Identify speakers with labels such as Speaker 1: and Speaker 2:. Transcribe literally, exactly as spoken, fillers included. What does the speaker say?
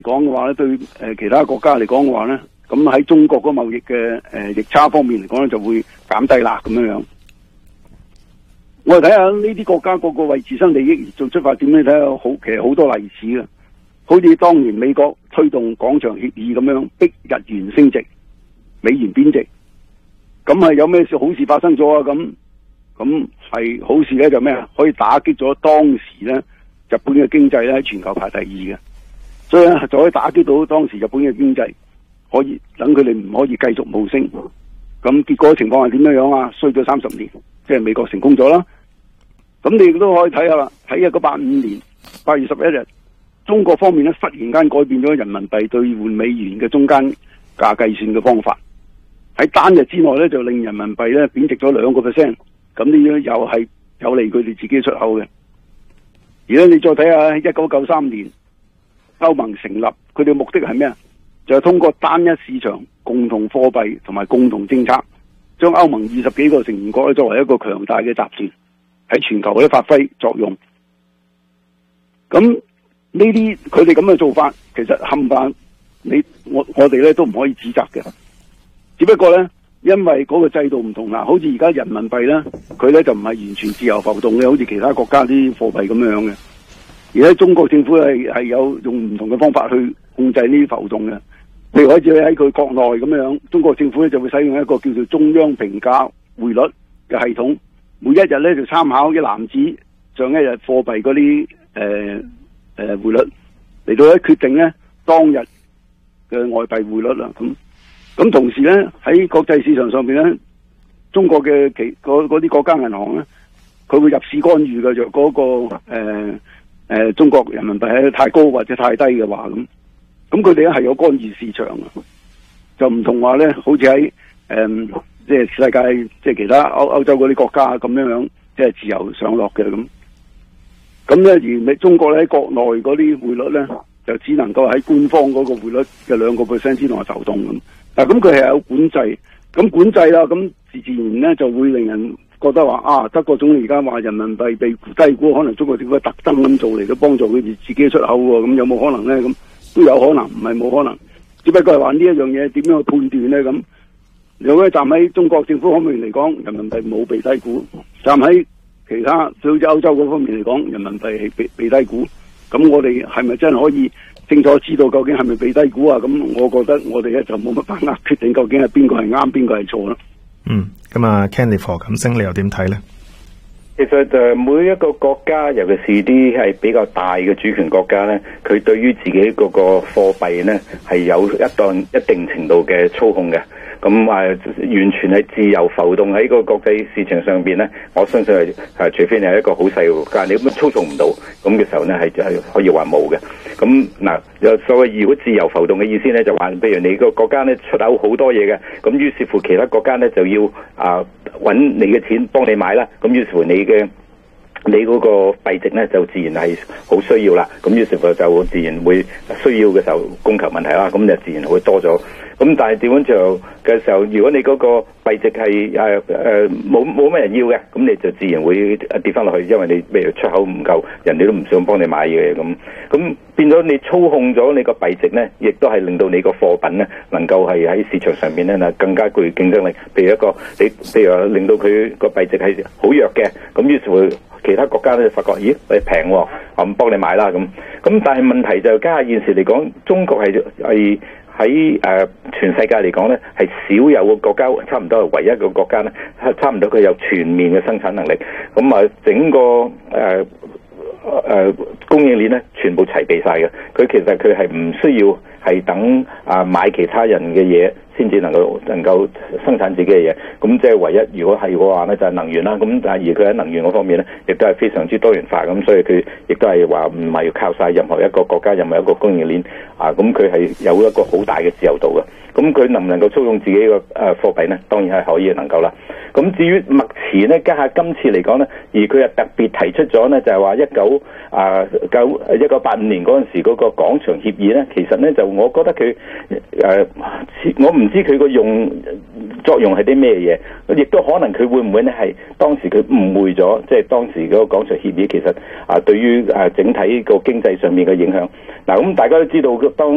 Speaker 1: 講嘅話咧，對誒其他國家嚟講嘅話咧，咁喺中國嗰貿易嘅誒逆差方面嚟講咧，就會減低啦咁樣樣。我哋睇下呢啲國家個個為自身利益而做出發點咧，睇下好其實好多例子嘅，好似當年美國推動廣場協議咁樣，逼日元升值，美元貶值，咁係有咩事好事發生咗啊？咁咁係好事咧，就咩啊？可以打擊咗當時咧日本嘅經濟咧喺全球排第二嘅，所以咧就可以打擊到當時日本嘅經濟，可以等佢哋唔可以繼續冒升。咁結果情況係點樣樣啊？衰咗三十年，即係美國成功咗啦。咁你亦都可以睇下啦，喺一九八五年八月十一日，中國方面咧忽然間改變咗人民幣兌換美元嘅中間價計算嘅方法，喺單日之內咧就令人民幣咧貶值咗兩個 percent。咁呢樣又係有利佢哋自己出口嘅。而咧你再睇下一九九三年歐盟成立，佢哋目的係咩啊？就係通過單一市場、共同貨幣同埋共同政策，將歐盟二十幾個成員國咧作為一個強大嘅集團，喺全球咧發揮作用。咁呢啲佢哋咁嘅做法，其實冚唪唥你我我哋咧都唔可以指責嘅。只不過咧，因為嗰個制度唔同啦，好似而家人民幣咧，佢咧就唔係完全自由浮動嘅，好似其他國家啲貨幣咁樣嘅。而喺中國政府係係有用唔同嘅方法去控制呢啲浮動嘅。譬如好似喺佢國內咁樣，中國政府咧就會使用一個叫做中央評價匯率嘅系統，每一日咧就參考一籃子上一日貨幣嗰啲誒誒匯率嚟到咧決定咧當日嘅外幣匯率啦。咁咁同時咧喺國際市場上邊咧，中國嘅其嗰啲國家銀行咧，佢會入市干預嘅，就嗰個誒誒、呃呃、中國人民幣係太高或者太低嘅話咁。咁佢哋咧係有干預市場嘅，就唔同話咧，好似喺誒即係世界即係其他歐歐洲嗰啲國家咁樣樣，即係自由上落嘅咁。咁咧而你中國咧喺國內嗰啲匯率咧，就只能夠喺官方嗰個匯率嘅兩個 percent 之內浮動咁。嗱咁佢係有管制，咁管制啦，咁自自然咧就會令人覺得話啊，德國總理而家話人民幣被低估，可能中國政府特登咁做嚟到幫助佢哋自己出口喎，咁有冇可能咧咁？都有可能，唔係冇可能，只不過係話呢一樣嘢點樣去判斷咧咁。如果站喺中國政府方面嚟講，人民幣冇被低估；站喺其他好似歐洲嗰方面嚟講，人民幣係被被低估。咁我哋係咪真係可以清楚知道究竟係咪被低估啊？咁我覺得我哋咧就冇乜把握決定究竟係邊個係啱，邊個係錯啦。
Speaker 2: 嗯，咁啊 Kenny 何錦星，你又點睇咧？
Speaker 3: 其實誒每一個國家，尤其是啲係比較大嘅主權國家咧，佢對於自己嗰個貨幣咧係有一段一定程度嘅操控嘅。咁啊，完全係自由浮動喺個國際市場上邊咧，我相信係係除非你係一個好細嘅國家，你根本操縱唔到，咁嘅時候咧係係可以話冇嘅。咁嗱，有所謂如果自由浮動嘅意思咧，就話譬如你個國家咧出口好多嘢嘅，咁於是乎其他國家咧就要啊揾你嘅錢幫你買啦，咁於是乎你嘅你嗰個幣值咧就自然係好需要啦，咁於是乎就自然會需要嘅時候供求問題啦，咁就自然會多咗。咁但係調翻轉嘅時候，如果你嗰個幣值係誒誒冇冇乜人要嘅，咁你就自然會跌翻落去，因為你譬如出口唔夠，人哋都唔想幫你買嘢咁。咁變咗你操控咗你個幣值咧，亦都係令到你個貨品咧能夠係喺市場上面咧嗱更加具競爭力。譬如一個你譬如話令到佢個幣值係好弱嘅，咁於是乎其他國家咧就發覺，咦你平喎，咁幫你買啦咁。咁但係問題就家下現時嚟講，中國係係。喺誒、呃、全世界嚟講咧，係少有個國家，差唔多係唯一一個國家咧，差唔多佢有全面嘅生產能力。咁啊，整個誒誒、呃呃、供應鏈咧，全部齊備晒嘅。佢其實佢係唔需要係等啊買其他人嘅嘢先至能夠能夠生產自己嘅嘢。咁即係唯一，如果係嘅話咧，就係、是、能源啦。咁但係而佢喺能源嗰方面咧，亦都係非常之多元化。咁所以佢亦都係話唔係要靠晒任何一個國家，任何一個供應鏈啊。咁佢係有一個好大嘅自由度嘅。咁佢能唔能夠操縱自己嘅誒貨幣咧？當然係可以能夠啦。咁至於目前咧，家下今次嚟講咧，而佢又特別提出咗咧，就係話一九啊九一九八五年嗰陣時嗰個廣場協議咧，其實咧就我覺得佢誒、呃，我唔知佢個用作用係啲咩嘢，亦都可能佢會唔會咧係當時佢誤會咗，即係當時嗰個廣場協議其實啊對於誒整體個經濟上面嘅影響。嗱，咁大家都知道當